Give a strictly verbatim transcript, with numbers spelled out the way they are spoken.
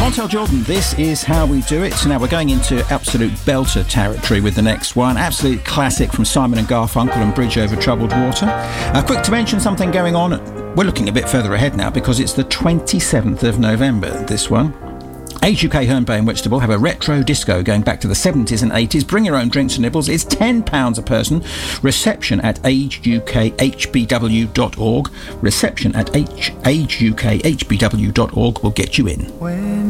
Montel Jordan, this is how we do it. So now we're going into absolute belter territory with the next one. Absolute classic from Simon and Garfunkel and Bridge Over Troubled Water. Uh, quick to mention something going on. We're looking a bit further ahead now because it's the twenty-seventh of November, this one. Age U K, Herne Bay and Whitstable have a retro disco going back to the seventies and eighties. Bring your own drinks and nibbles. It's ten pounds a person. Reception at age u k h b w dot org. Reception at age u k h b w dot org will get you in. When